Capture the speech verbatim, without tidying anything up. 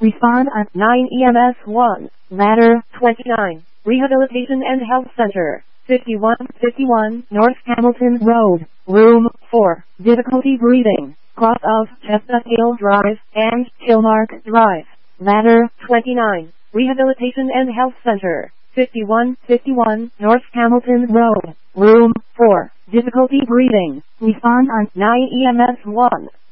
Respond on nine E M S one. Ladder twenty-nine. Rehabilitation and Health Center. fifty-one fifty-one North Hamilton Road. Room four. Difficulty breathing. Cross of Chestnut Hill Drive and Hillmark Drive. Ladder twenty-nine. Rehabilitation and Health Center. fifty-one fifty-one North Hamilton Road. Room four. Difficulty breathing. Respond on nine E M S one.